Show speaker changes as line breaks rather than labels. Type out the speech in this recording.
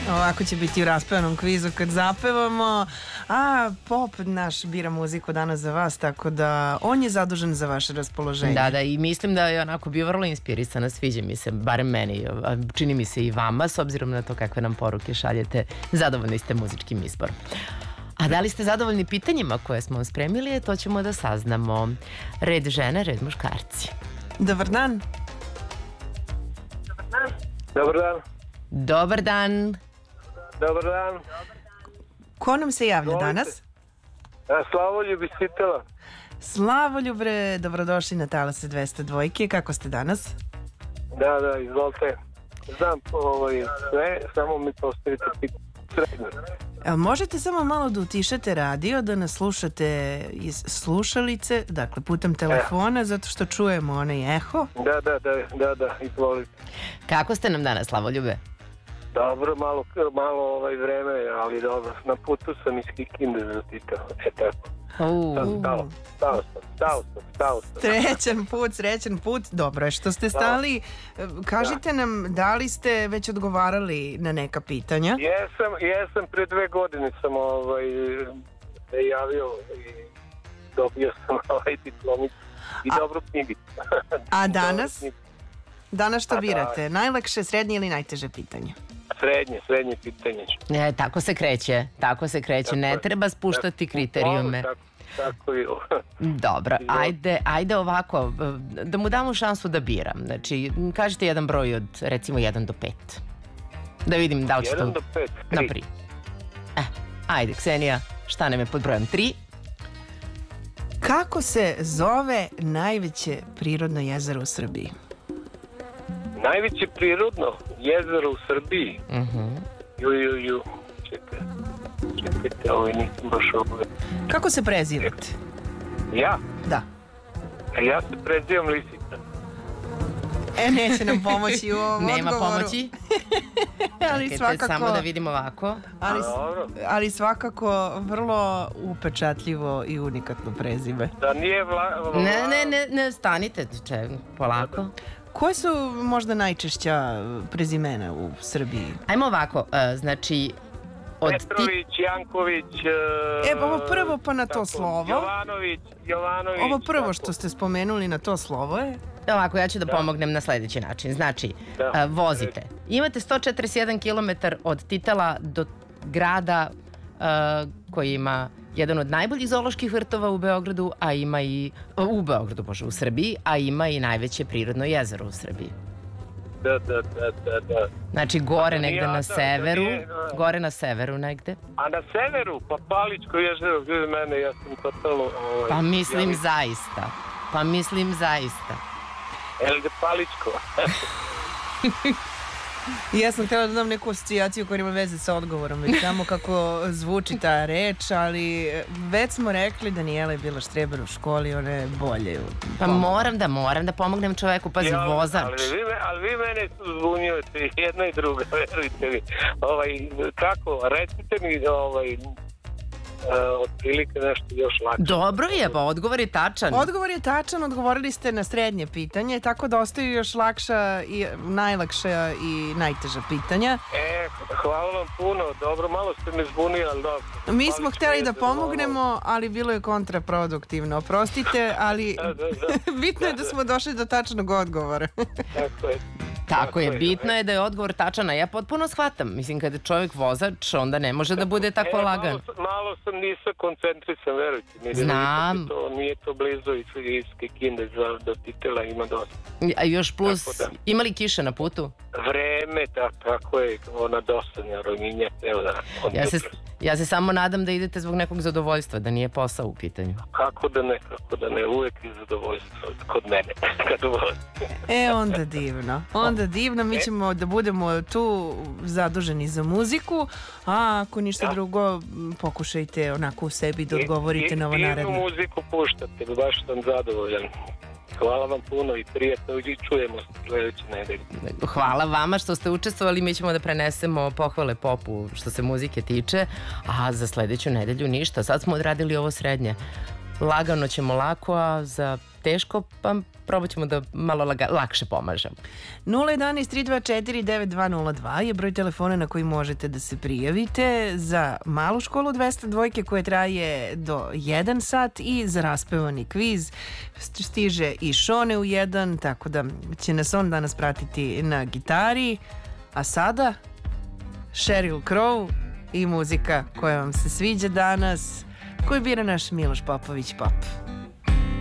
Ovako će biti u raspevanom kvizu kad zapevamo. A pop naš bira muziku danas za vas, tako da on je zadužen za vaše raspoloženje.
Da, i mislim da je onako bio vrlo inspirisana, sviđa mi se, barem meni, čini mi se i vama, s obzirom na to kakve nam poruke šaljete. Zadovoljni ste muzičkim izborom. A da li ste zadovoljni pitanjima koje smo vam spremili, to ćemo da saznamo. Red žene, red muškarci.
Dobar dan.
Dobar dan.
Dobar dan.
Dobar dan.
Ko nam se javlja danas?
Slavoljub iz Titela.
Slavoljubre, dobrodošli na Talase 202. Kako ste danas?
Da, izvolite. Znam sve, samo mi postavite pitanje.
Možete samo malo da utišate radio, da nas slušate iz slušalice, dakle putem telefona, zato što čujemo onaj eho.
Da, izvolite.
Kako ste nam danas, Slavoljube?
Dobro, malo vreme, ali dobro. Na putu sam iz Kikinde za Titel. Tako. Stao sam.
Srećan put. Dobro je što ste stali. Kažite nam, da li ste već odgovarali na neka pitanja?
Jesam, pre 2 godine sam se javio i dobio sam diplomicu i dobru knjigicu.
A danas? Danas što birate? Najlakše, srednje ili najteže pitanje?
Srednje pitanje.
Tako se kreće. Ne treba spuštati kriterijume.
Tako je.
Dobro, ajde ovako, da mu damo šansu da bira. Znači, kažete jedan broj od, recimo, 1 do 5. Da vidim da li će to...
1 do 5, 3.
Naprijed. Ajde, Ksenija, šta nam je pod brojem 3?
Kako se zove najveće prirodno jezero u Srbiji?
Najveće prirodno jezero u Srbiji? Čekajte, nisam baš ovo.
Kako se prezivate?
Ja?
Da.
Ja se prezivam Lisica.
Neće nam pomoći u ovom
Nema
odgovoru.
pomoći?
Ali
Čekajte,
svakako,
samo da vidimo ovako.
ali svakako vrlo upečatljivo i unikatno prezime.
Da nije
Ne, stanite, polako.
Koje su možda najčešća prezimena u Srbiji?
Ajmo ovako, znači...
Petrović, Janković...
Ovo prvo pa na to slovo.
Jovanović...
Ovo prvo što ste spomenuli na to slovo je...
Ovako, ja ću da pomognem na sledeći način. Znači, vozite. Imate 141 km od Titela do grada koji ima jedan od najboljih zooloških vrtova u Beogradu, a ima i... u Srbiji, a ima i najveće prirodno jezero u Srbiji.
Da.
Znači, gore negde na severu. Gore na severu negde.
A na severu? Pa Paličko jezero, gdje mene, ja sam totalno...
Pa mislim zaista.
Elge Paličko.
Ja sam htjela da dam neku asocijaciju koja ima veze sa odgovorom, već samo kako zvuči ta reč, ali već smo rekli da Danijela je bila štreber u školi, ona je bolje.
Pa moram da pomognem čoveku, pazi, vozač.
Ali vi mene zbunjujete, jedna i druga, verujte mi. Kako, recite mi, otprilike nešto još lakše.
Dobro je, pa odgovor je tačan.
Odgovor je tačan, odgovorili ste na srednje pitanje, tako da ostaju još lakša i najlakša i najteža pitanja.
Hvala vam puno, dobro, malo ste me zbunili, ali dobro.
Mi smo htjeli da pomognemo, ali bilo je kontraproduktivno. Oprostite, ali bitno je da smo došli do tačnog odgovora.
Tako je, bitno je da je odgovor tačan, a ja potpuno shvatam. Mislim, kada je čovjek vozač, onda ne može da bude tako lagan.
Malo sam nisam koncentrisan, verujte mi.
Znam.
Nije to blizu iz Kikinde, do Titela ima dosta.
A još plus, ima li kiše na putu?
Vreme, tako je, ona dosadnja rominja.
Ja se samo nadam da idete zbog nekog zadovoljstva, da nije posao u pitanju.
Kako da ne, uvek je zadovoljstvo kod mene.
Onda divno, mi ćemo da budemo tu zaduženi za muziku, a ako ništa drugo, pokušajte onako u sebi da odgovorite na ovo naredno.
Divnu muziku puštate, baš sam zadovoljan. Hvala vam puno i prijatno i čujemo se sledeće nedelje.
Hvala vama što ste učestvovali, mi ćemo da prenesemo pohvale popu što se muzike tiče, a za sledeću nedelju ništa. Sad smo odradili ovo srednje. lagano ćemo lako, a za teško pa probat ćemo da malo lakše pomažemo.
011 324 9202 je broj telefona na koji možete da se prijavite za malu školu 202 koja traje do 1 sat i za raspevani kviz. Stiže i Šone u 1, tako da će nas on danas pratiti na gitari. A sada Sheryl Crow i muzika koja vam se sviđa danas, koju bira naš Miloš Popović Pop.